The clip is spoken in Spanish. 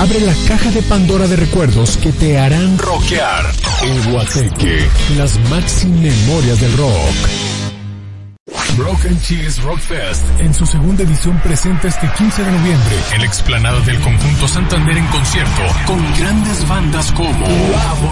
Abre la caja de Pandora de recuerdos que te harán rockear. En Guateque, las máximas memorias del rock. Broken Cheese Rock Fest en su segunda edición presenta este 15 de noviembre en la explanada del Conjunto Santander en concierto con grandes bandas como